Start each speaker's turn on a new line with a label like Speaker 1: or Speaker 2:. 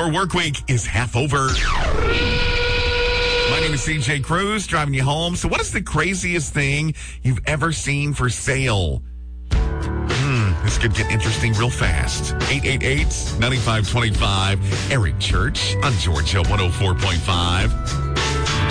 Speaker 1: Your work week is half over. My name is CJ Cruz, driving you home. So what is the craziest thing you've ever seen for sale? This could get interesting real fast. 888-9525. Eric Church on Georgia 104.5.